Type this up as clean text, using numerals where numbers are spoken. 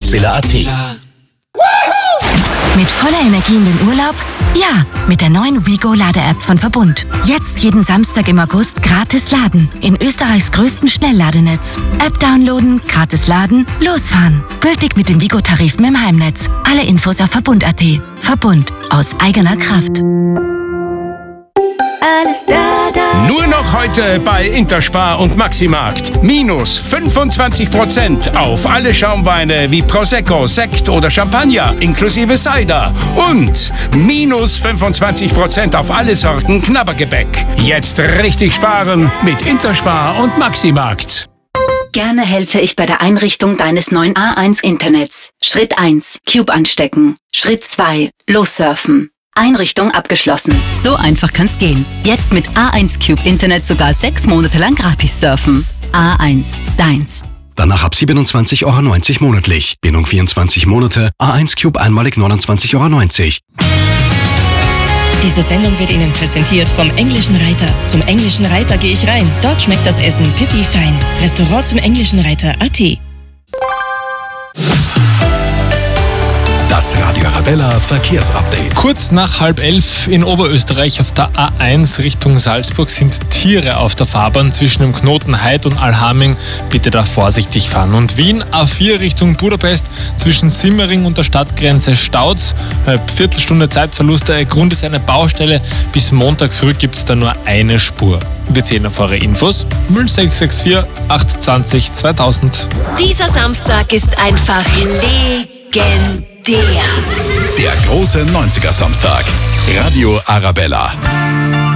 Verkehrsbiller.at. Mit voller Energie in den Urlaub? Ja, mit der neuen WeGo-Lade-App von Verbund. Jetzt jeden Samstag im August gratis laden. In Österreichs größten Schnellladenetz. App downloaden, gratis laden, losfahren. Gültig mit den WeGo-Tarifen im Heimnetz. Alle Infos auf Verbund.at. Verbund. Aus eigener Kraft. Alles da. Nur noch heute bei Interspar und Maximarkt. Minus 25% auf alle Schaumweine wie Prosecco, Sekt oder Champagner inklusive Cider. Und minus 25% auf alle Sorten Knabbergebäck. Jetzt richtig sparen mit Interspar und Maximarkt. Gerne helfe ich bei der Einrichtung deines neuen A1 Internets. Schritt 1. Cube anstecken. Schritt 2. Lossurfen. Einrichtung abgeschlossen. So einfach kann's gehen. Jetzt mit A1 Cube Internet sogar 6 Monate lang gratis surfen. A1, deins. Danach ab 27,90 € monatlich. Bindung 24 Monate. A1 Cube einmalig 29,90 €. Diese Sendung wird Ihnen präsentiert vom Englischen Reiter. Zum Englischen Reiter gehe ich rein. Dort schmeckt das Essen pipi fein. Restaurant zum Englischen Reiter.at. Das Radio Arabella Verkehrsupdate. Kurz nach 10:30 in Oberösterreich auf der A1 Richtung Salzburg sind Tiere auf der Fahrbahn zwischen dem Knoten Heid und Allhaming. Bitte da vorsichtig fahren. Und Wien A4 Richtung Budapest zwischen Simmering und der Stadtgrenze Stauz. Viertelstunde Zeitverlust. Der Grund ist eine Baustelle. Bis Montag früh gibt es da nur eine Spur. Wir zählen auf eure Infos. 0664 820 2000. Dieser Samstag ist einfach legendär. Der große 90er Samstag. Radio Arabella.